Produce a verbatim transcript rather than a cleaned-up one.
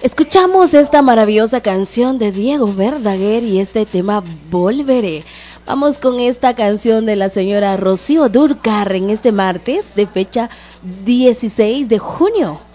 Escuchamos esta maravillosa canción de Diego Verdaguer y este tema Volveré. Vamos con esta canción de la señora Rocío Dúrcal en este martes de fecha dieciséis de junio.